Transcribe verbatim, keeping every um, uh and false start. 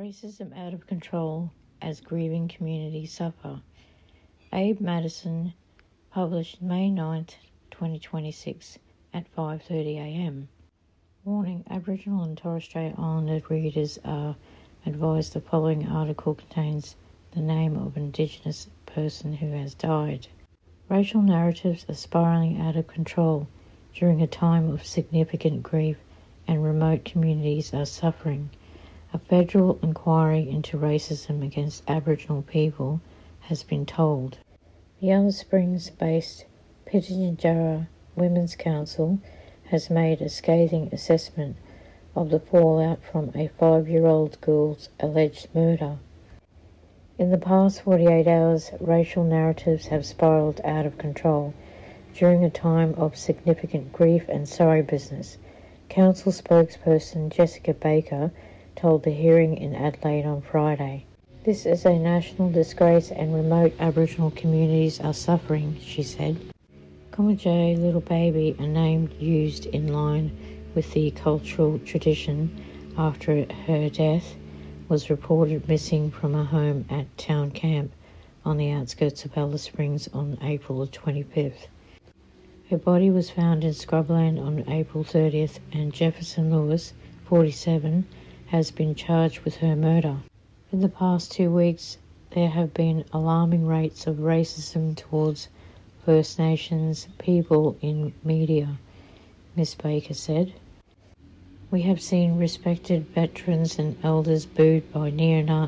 Racism out of control as grieving communities suffer. Abe Madison, published May ninth, twenty twenty-six at five thirty a m. Warning: Aboriginal and Torres Strait Islander readers are advised the following article contains the name of an Indigenous person who has died. Racial narratives are spiralling out of control during a time of significant grief, and remote communities are suffering. A federal inquiry into racism against Aboriginal people has been told. The Alice Springs-based Pitjantjatjara Women's Council has made a scathing assessment of the fallout from a five-year-old girl's alleged murder. In the past forty-eight hours, racial narratives have spiraled out of control during a time of significant grief and sorry business. Council spokesperson Jessica Baker told the hearing in Adelaide on Friday. This is a national disgrace and remote Aboriginal communities are suffering, she said. Komajay Little Baby, a name used in line with the cultural tradition after her death, was reported missing from a home at Town Camp on the outskirts of Alice Springs on April twenty-fifth. Her body was found in scrubland on April thirtieth, and Jefferson Lewis, forty-seven, has been charged with her murder. In the past two weeks, there have been alarming rates of racism towards First Nations people in media, Miss Baker said. We have seen respected veterans and elders booed by neo-Nazis